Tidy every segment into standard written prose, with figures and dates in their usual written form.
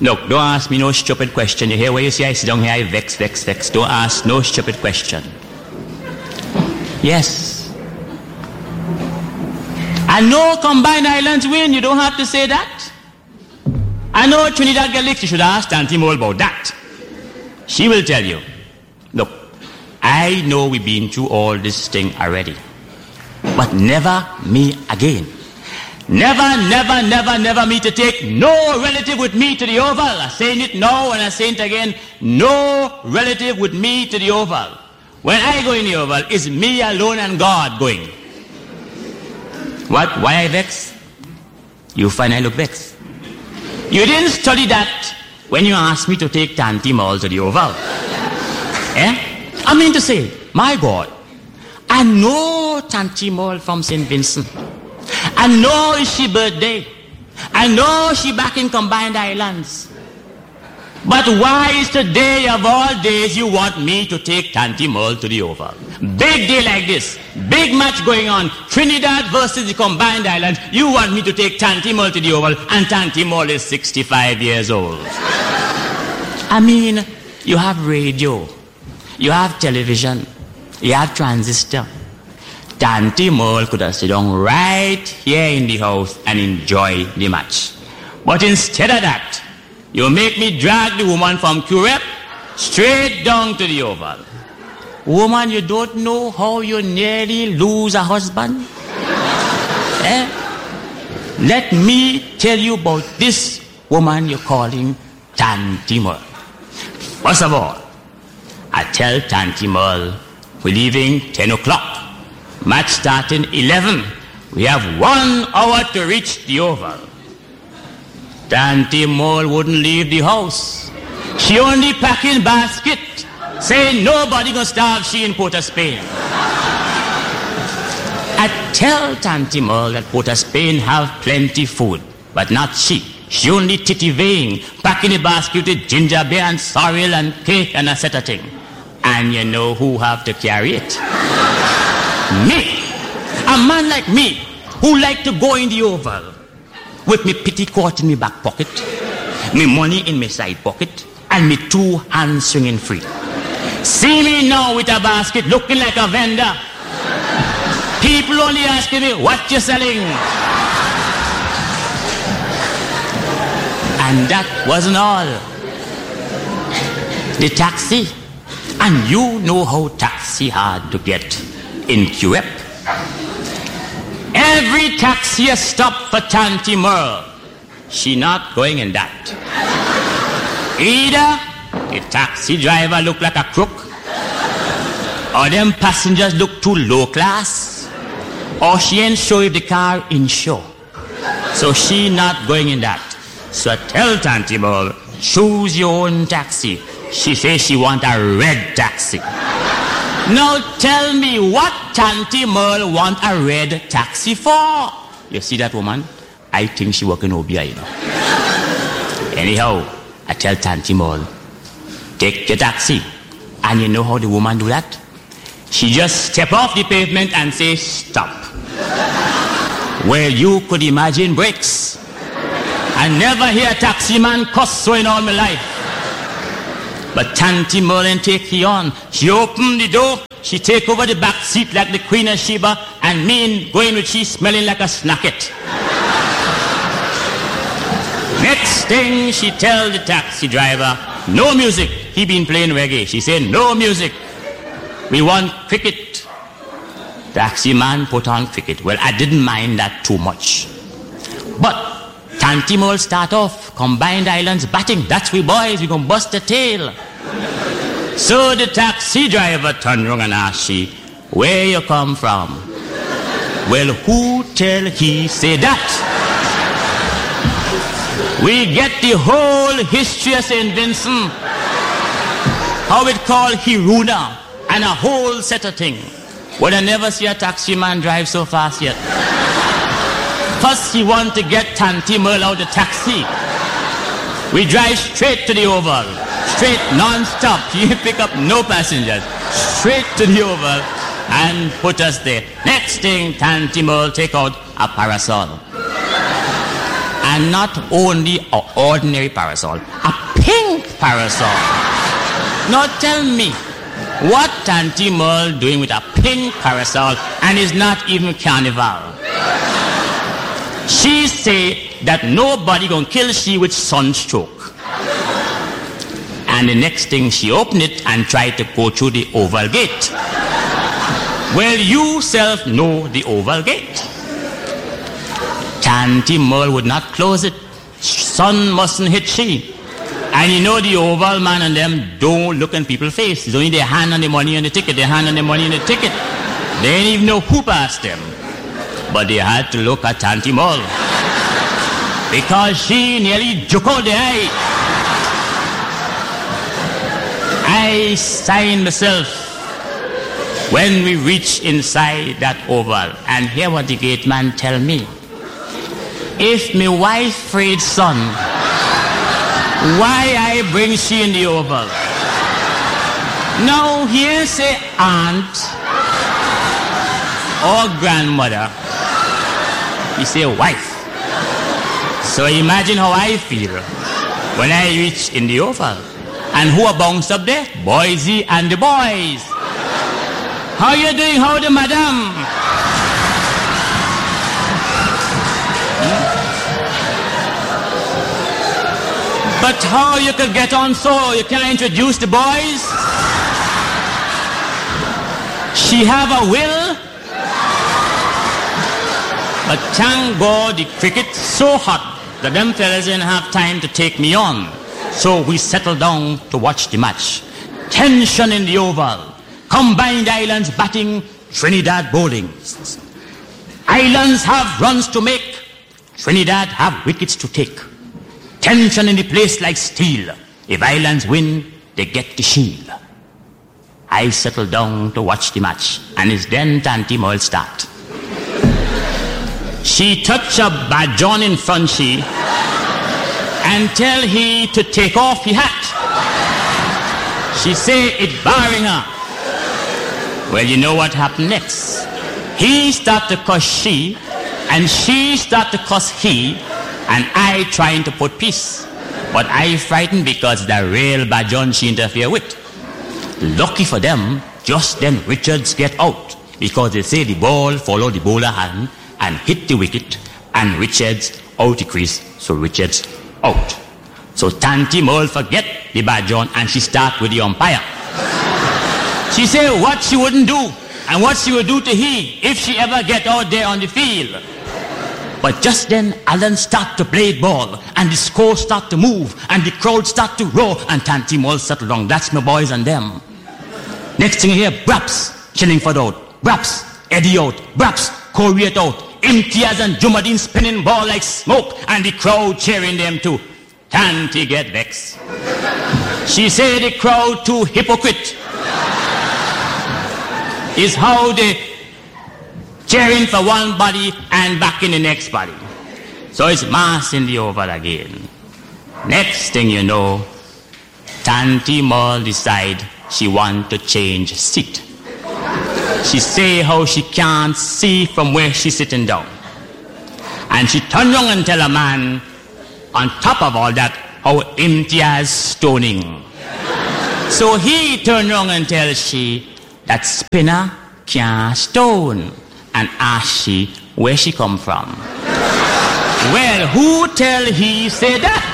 Look, don't ask me no stupid question. You hear where you say I sit down here, I vex. Don't ask no stupid question. Yes. I know Combined Islands win. You don't have to say that. I know Trinidad get licked. You should ask Tanti Mole about that. She will tell you. Look, I know we've been through all this thing already. But never me again. Never me to take no relative with me to the Oval. I'm saying it now and I'm saying it again. No relative with me to the Oval. When I go in the Oval, it's me alone and God going. What? Why I vex? You find I look vexed. You didn't study that when you asked me to take Tanti Mole to the Oval. I mean to say, my God, I know Tanti Mole from St. Vincent. I know it's her birthday. I know she back in Combined Islands. But why is today of all days you want me to take Tanti Mole to the Oval? Big day like this. Big match going on. Trinidad versus the Combined Islands. You want me to take Tanti Mole to the Oval and Tanti Mole is 65 years old. I mean, you have radio. You have television. You have transistor. Tanti Mole could have sit down right here in the house and enjoy the match. But instead of that, you make me drag the woman from Curep straight down to the Oval. Woman, you don't know how you nearly lose a husband? Let me tell you about this woman you're calling Tanti Mole. First of all, I tell Tanti Mole we're leaving 10 o'clock. Match starting 11. We have 1 hour to reach the Oval. Tanti Mole wouldn't leave the house. She only packing basket, saying nobody gonna starve she in Port of Spain. I tell Tanti Mole that Port of Spain have plenty food, but not she. She only titty-weighing, packing a basket with ginger beer and sorrel and cake and a set of thing. And you know who have to carry it? Me. A man like me, who like to go in the Oval with me petticoat in my back pocket, me money in my side pocket, and me 2 hands swinging free. See me now with a basket looking like a vendor. People only asking me, what you selling? And that wasn't all. The taxi. And you know how taxi hard to get in Curep. Every taxi a stop for Tanti Mole. She not going in that. Either the taxi driver look like a crook, or them passengers look too low class, or she ain't sure if the car insure. So she not going in that. So I tell Tanti Mole, choose your own taxi. She says she want a red taxi. Now tell me what Tanti Mole want a red taxi for? You see that woman? I think she work in OBI, you know. Anyhow, I tell Tanti Mole, take your taxi. And you know how the woman do that? She just step off the pavement and say, stop. Well, you could imagine brakes. I never hear a taxi man cuss so in all my life. But Tanti Mole ain't take he on. She opened the door, she take over the back seat like the Queen of Sheba, and me going with she smelling like a snacket. Next thing she tell the taxi driver, no music. He been playing reggae. She said, no music. We want cricket. Taxi man put on cricket. Well, I didn't mind that too much. But Tanti Mole start off, Combined Islands batting. That's we boys, we gonna bust the tail. So the taxi driver turned around and asked she, where you come from? Well, who tell he say that? We get the whole history of St. Vincent. How it called Hiruna and a whole set of things. Well, I never see a taxi man drive so fast yet. First he want to get Tanti Mole out of the taxi. We drive straight to the Oval. Straight, non-stop. You pick up no passengers. Straight to the Oval and put us there. Next thing, Tanti Mole take out a parasol. And not only an ordinary parasol, a pink parasol. Now tell me, what Tanti Merle doing with a pink parasol and is not even carnival? She say that nobody gonna kill she with sunstroke. And the next thing she open it and try to go through the oval gate. Well, you self know the oval gate. Tanti Merle would not close it. Sun mustn't hit she. And you know the oval man and them don't look in people's face. It's only their hand on the money and the ticket, their hand on the money and the ticket. They ain't even know who passed them. But they had to look at Tanti Merle. Because she nearly juke out the eye. I signed myself when we reach inside that oval. And hear what the gate man tell me. If me wife afraid son, why I bring she in the oval? Now here say aunt or grandmother. He say wife. So imagine how I feel when I reach in the oval. And who are bounced up there? Boysy and the boys. How you doing? How the madam? But how you could get on so you can't introduce the boys? She have a will? But thank God the cricket's so hot that them fellas didn't have time to take me on. So we settled down to watch the match. Tension in the oval. Combined Islands batting, Trinidad bowling. Islands have runs to make. Trinidad have wickets to take. Tension in the place like steel. If Islands win, they get the shield. I settled down to watch the match. And it's then Tanti Merle start. She touch a bajon in front she and tell he to take off his hat. She say it barring her. Well, you know what happened next. He start to cuss she and she start to cuss he and I trying to put peace. But I frightened because the real bajon she interfere with. Lucky for them, just then Richards get out because they say the ball follow the bowler hand and hit the wicket and Richards out the crease, so Richards out. So Tanti Merle forget the bajon and she start with the umpire. She say what she wouldn't do and what she would do to he if she ever get out there on the field. But just then Alan start to play ball and the score start to move and the crowd start to roar and Tanti Merle settle down. That's my boys and them. Next thing you hear, Braps, Chillingford out, Braps, Eddie out, Braps, Corriet out, Imtiaz and Jumadin spinning ball like smoke and the crowd cheering them too. Tanti get vexed. She say the crowd too hypocrite. Is how they cheering for one body and back in the next body. So it's mass in the oval again. Next thing you know, Tanti Merle decide she want to change seat. She say how she can't see from where she's sitting down. And she turn around and tell a man, on top of all that, how Imtiaz stoning. So he turn around and tell she that spinner can't stone. And ask she where she come from. Well, who tell he say that?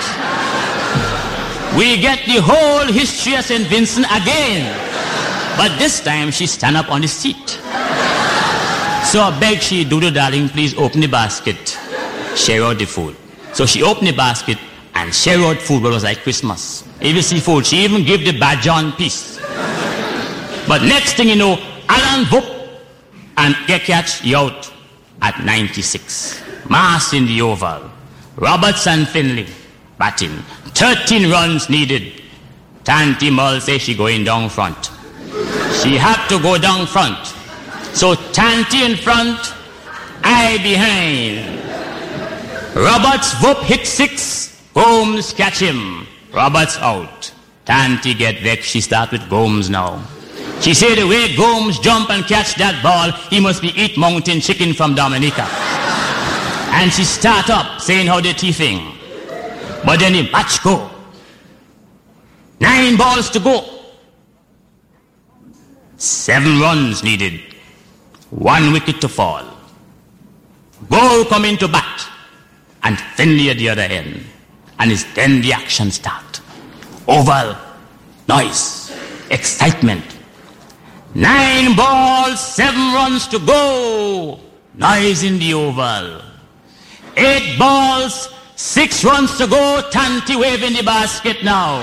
We get the whole history of St. Vincent again. But this time she stand up on the seat. So I beg she, Doodle darling, please open the basket. Share out the food. So she opened the basket and share out food. It was like Christmas. If you see food, she even give the bajon piece. But next thing you know, Alan whoop and get catch you out at 96. Mass in the oval. Roberts and Finley batting. 13 runs needed. Tanti Merle say she going down front. She had to go down front. So Tanti in front, I behind. Roberts whoop hit 6. Gomes catch him. Roberts out. Tanti get vexed. She start with Gomes now. She say the way Gomes jump and catch that ball, he must be eat mountain chicken from Dominica. And she start up saying how they thieving. But then the match go. 9 balls to go. 7 runs needed. 1 wicket to fall. Ball come into bat. And Finlay at the other end. And it's then the action start. Oval. Noise. Excitement. 9 balls, 7 runs to go. Noise in the oval. 8 balls, 6 runs to go. Tanti waving the basket now.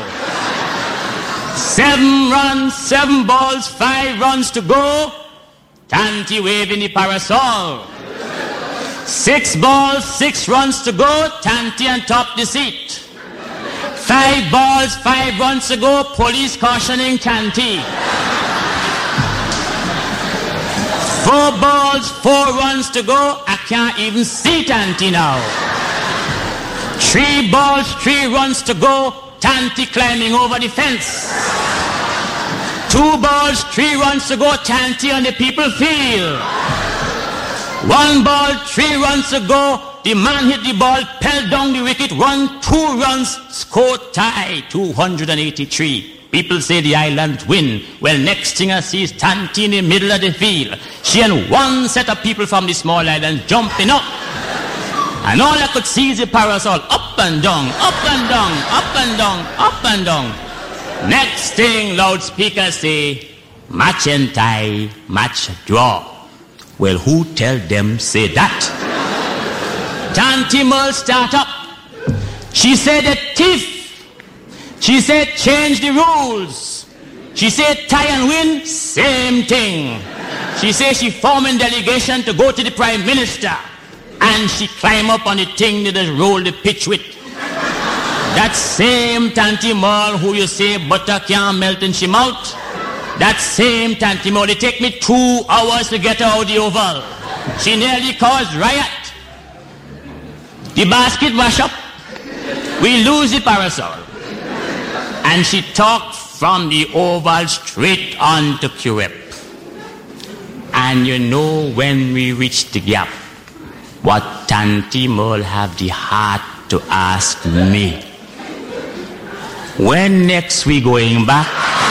7 runs, 7 balls, 5 runs to go. Tanti waving the parasol. 6 balls, 6 runs to go. Tanti on top the seat. 5 balls, 5 runs to go. Police cautioning Tanti. 4 balls, 4 runs to go. I can't even see Tanti now. 3 balls, 3 runs to go. Tanti climbing over the fence. 2 balls, 3 runs to go. Tanti on the people field. 1 ball, 3 runs to go. The man hit the ball, pelled down the wicket. 1, 2 runs, score tie, 283. People say the island win. Well, next thing I see is Tanti in the middle of the field. She and 1 set of people from the small island jumping up. And all I could see is the parasol up and down, up and down, up and down, up and down. Next thing, loudspeaker say, match and tie, match draw. Well, who tell them say that? Tanti Merle start up. She said a thief. She said change the rules. She said tie and win, same thing. She said she forming delegation to go to the Prime Minister. And she climb up on the thing that they roll the pitch with. That same Tanti Merle who you say butter can't melt in she mouth. That same Tanti Merle, it take me 2 hours to get her out the oval. She nearly caused riot. The basket wash up. We lose the parasol. And she talked from the oval straight on to Curep. And you know when we reached the gap, what Tanti Merle have the heart to ask me. When next we going back?